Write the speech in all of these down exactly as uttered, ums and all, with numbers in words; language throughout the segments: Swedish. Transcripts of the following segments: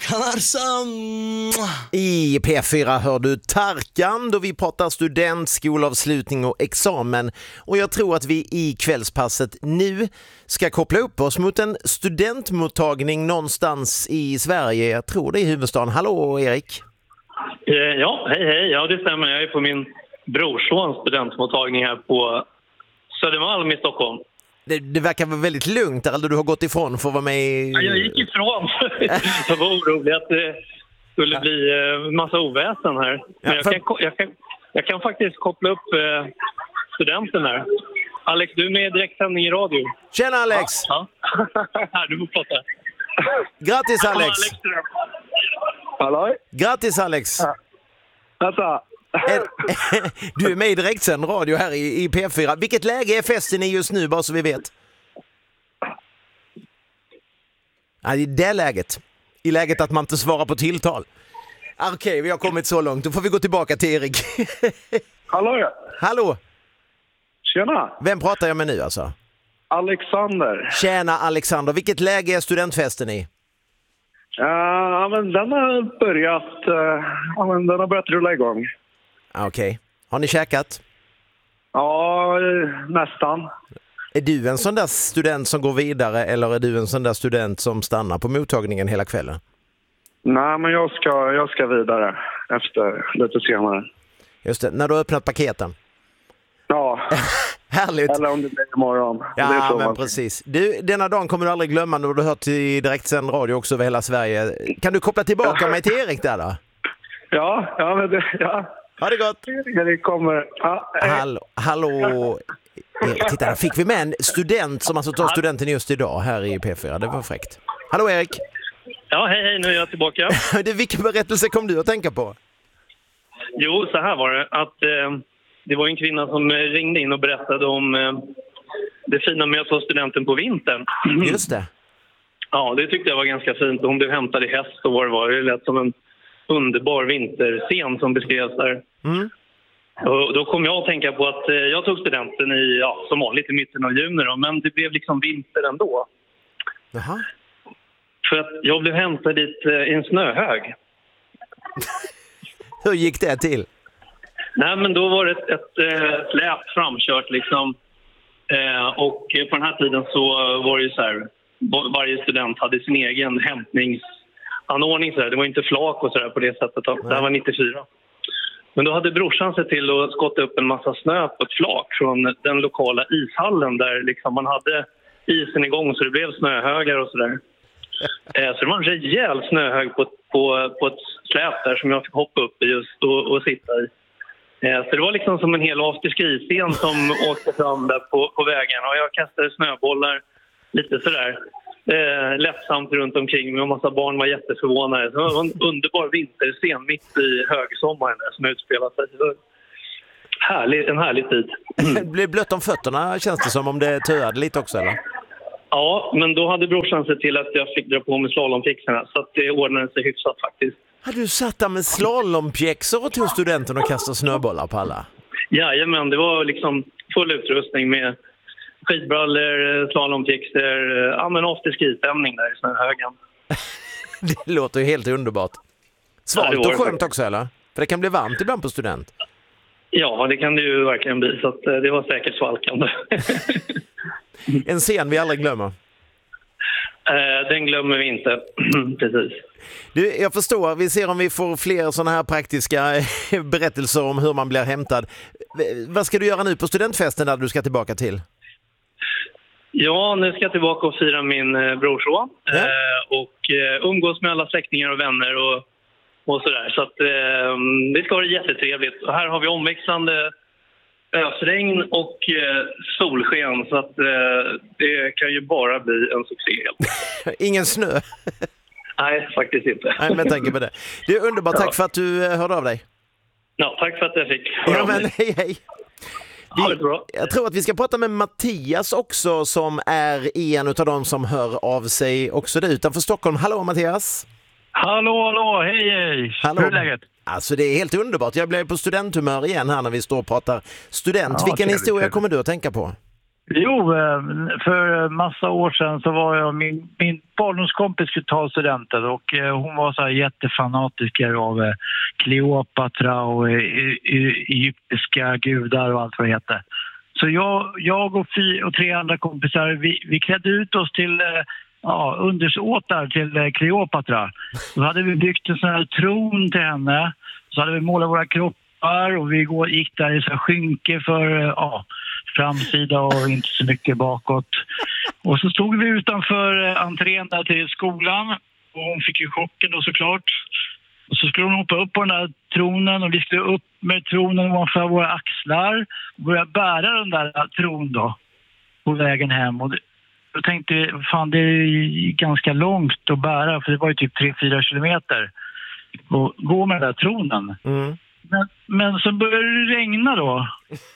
Tarkan Arslan. I P fyra hör du Tarkan då vi pratar student, skolavslutning och examen. Och jag tror att vi i kvällspasset nu ska koppla upp oss mot en studentmottagning någonstans i Sverige. Jag tror det är huvudstaden. Hallå Erik. Ja, hej hej. Ja, det stämmer. Jag är på min brorsons studentmottagning här på Södermalm i Stockholm. Det, det verkar vara väldigt lugnt där, eller du har gått ifrån för att vara med i... Ja, jag gick ifrån. Jag var orolig att det skulle bli en massa oväsen här. Men jag, kan, jag, kan, jag kan faktiskt koppla upp studenten här. Alex, du är med i direktsändning i radio. Tjena Alex! Ja, ja. Här, du får prata. Grattis Alex! Hallå? Grattis Alex! Ja. Alltså. Du är med i direktsänd radio här i, i P fyra. Vilket läge är festen i just nu, bara så vi vet? Ja, i det läget. I läget att man inte svarar på tilltal. Okej, okay, vi har kommit så långt. Då får vi gå tillbaka till Erik. Hallå ja. Hallå. Tjena. Vem pratar jag med nu alltså? Alexander. Tjena Alexander. Vilket läge är studentfesten i? Uh, ja, men den har börjat uh, ja, men den har börjat rulla igång. Okej. Okay. Har ni käkat? Ja, nästan. Är du en sån där student som går vidare eller är du en sån där student som stannar på mottagningen hela kvällen? Nej, men jag ska, jag ska vidare efter lite senare. Just det, när du har öppnat paketen. Ja. Härligt. Eller om det blir imorgon. Ja, det är så men man... precis. Du, denna dagen kommer du aldrig glömma när du har hört till direktsänd radio också över hela Sverige. Kan du koppla tillbaka mig till Erik där då? Ja, ja, men det... Ja. Ha det gott! Erik kommer... Ja, hallå, hallå... Titta, där fick vi med en student som alltså tar studenten just idag här i P fyra. Det var fräckt. Hallå Erik! Ja, hej hej, nu är jag tillbaka. Det, vilken berättelse kom du att tänka på? Jo, så här var det. Att eh, det var en kvinna som ringde in och berättade om eh, det fina med att ta studenten på vintern. Just det. Ja, det tyckte jag var ganska fint. Hon blev hämtad i häst och vad det var. Det lät som en underbar vinterscen som beskrevs där. Mm. Och då kom jag att tänka på att eh, jag tog studenten i, ja, som vanligt i mitten av juni då, men det blev liksom vinter ändå. Jaha. För att jag blev hämtad dit eh, i en snöhög. Hur gick det till? Nej, men då var det ett, ett äh, släp framkört liksom. Eh, och på den här tiden så var det ju så här, varje student hade sin egen hämtningsanordning så här. Det var inte flak och så där på det sättet. Nej. Det här var nittiofyra. Men då hade brorsan sett till att skotta upp en massa snö på ett flak från den lokala ishallen där liksom man hade isen igång så det blev snöhögar och sådär. Eh, så det var en rejäl snöhög på, på, på ett släp där som jag fick hoppa upp i just och, och sitta i. Eh, så det var liksom som en hel afterski-scen som åkte fram där på, på vägen och jag kastade snöbollar lite sådär. Eh, lättsamt runt omkring mig och massa barn var jätteförvånade. Så det var en underbar vinterscen mitt i högsommaren där som utspelade sig. Härlig, en härlig tid. Det blev blött om fötterna känns det som om det töade lite också eller? Ja, men då hade brorsan sett till att jag fick dra på mig slalompjäxorna så att det ordnade sig hyfsat faktiskt. Hade du satt där med slalompjäxor och tog studenten och kastade snöbollar på alla? Jajamän, det var liksom full utrustning med skidbrallor, slalompjäxor, ja men afterski-stämning där i snöhögen. Det låter ju helt underbart. Svalt ja, och skönt också eller? För det kan bli varmt ibland på student. Ja, det kan det ju verkligen bli så att det var säkert svalkande. En scen vi aldrig glömmer. Eh, den glömmer vi inte. Precis. Du, jag förstår. Vi ser om vi får fler sådana här praktiska berättelser om hur man blir hämtad. Vad ska du göra nu på studentfesten där du ska tillbaka till? Ja, nu ska jag tillbaka och fira min eh, brorson. Ja. Eh, och eh, umgås med alla släktingar och vänner och, och sådär. Så att eh, det ska vara jättetrevligt. Och här har vi omväxlande ösregn och eh, solsken så att eh, det kan ju bara bli en succé. Ingen snö? Nej, faktiskt inte. Nej, men tänker på det. Det är underbart, tack ja. för att du hörde av dig. Ja, tack för att jag fick höra ja, men hej hej. Vi, bra. Jag tror att vi ska prata med Mattias också som är en av dem som hör av sig också där utanför Stockholm. Hallå Mattias! Hallå, hallå, hej hej! Hallå. Hur är läget? Alltså det är helt underbart. Jag blev på studenthumör igen här när vi står och pratar student. Ja, Vilken trevligt, historia trevligt. kommer du att tänka på? Jo, för massa år sedan så var jag, min, min barndomskompis skulle ta studenten och hon var så här jättefanatiker av Kleopatra och egyptiska gudar och allt vad det heter. Så jag, jag och, fy, och tre andra kompisar, vi, vi klädde ut oss till ja, undersåtar till Kleopatra. Då hade vi byggt en sån här tron till henne, så hade vi målat våra kroppar och vi gick där i så här skynke för ja, framsida och inte så mycket bakåt. Och så stod vi utanför entrén där till skolan och hon fick ju chocken då såklart. Och så skulle hon hoppa upp på den där tronen och vi skulle upp med tronen ovanför våra axlar och börja bära den där tron då på vägen hem. Och då tänkte vi, fan det är ganska långt att bära för det var ju typ tre fyra kilometer och gå med den där tronen. Mm. Men, men så började det regna då.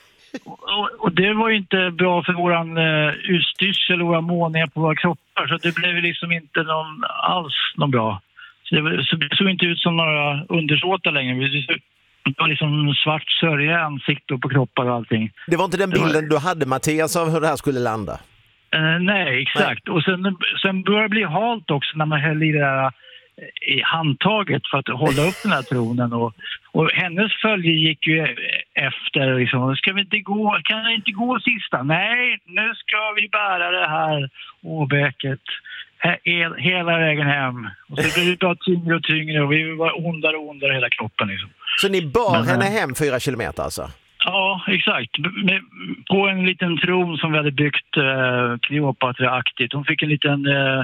Och, och det var ju inte bra för våran uh, utstyrsel och våra måningar på våra kroppar så det blev liksom inte någon, alls någon bra. Så det, så det såg inte ut som några undersåtar längre. Det var liksom svart sörja i ansikte på kroppar och allting. Det var inte den bilden var... du hade, Mattias, av hur det här skulle landa? Uh, nej, exakt. Nej. Och sen, sen började det bli halt också när man höll i det där i handtaget för att hålla upp den här tronen och, och hennes följe gick ju efter liksom, ska vi inte gå, kan jag inte gå sista? Nej, nu ska vi bära det här åbäket he, hela vägen hem och så blev det bara tyngre och tyngre och vi var ondare och ondare hela kroppen liksom. Så ni bar Men, henne hem fyra kilometer alltså? Ja, exakt. Med, på en liten tron som vi hade byggt eh, Kleopatra-aktigt. Hon fick en liten eh,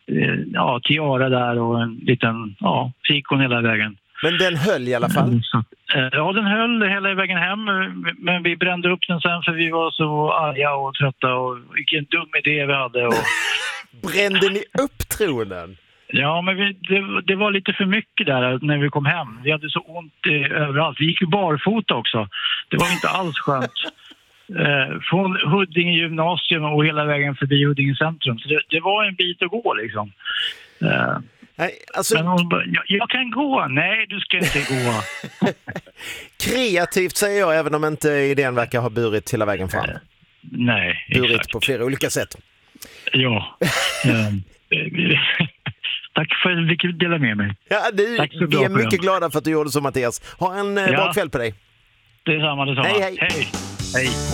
ja, tiara där och en liten ja, fikon hela vägen. Men den höll i alla fall? Eh, ja, den höll hela vägen hem. Men vi brände upp den sen för vi var så arga och trötta och vilken dum idé vi hade. Och... Brände ni upp tronen? Ja, men vi, det, det var lite för mycket där när vi kom hem. Vi hade så ont eh, överallt. Vi gick ju barfota också. Det var inte alls skönt. Eh, från Huddinge gymnasium och hela vägen förbi Huddinge centrum. Så det, det var en bit att gå liksom. Eh, Nej, alltså... Men hon bara, jag, jag kan gå. Nej, du ska inte gå. Kreativt säger jag, även om inte idén verkar ha burit hela vägen fram. Eh, nej, burit exakt. På flera olika sätt. Ja. eh, Tack för att du fick dela med mig. Ja, du, vi är mycket glada för att du gjorde så, Mattias. Ha en ja. bra kväll på dig. Det är samma, det är samma. Hej, hej. Hej. Hej.